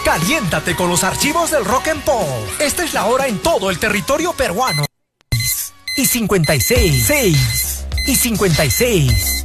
Caliéntate con los archivos del Rock and Pop. Esta es la hora en todo el territorio peruano. Y 56. 6. Y 56.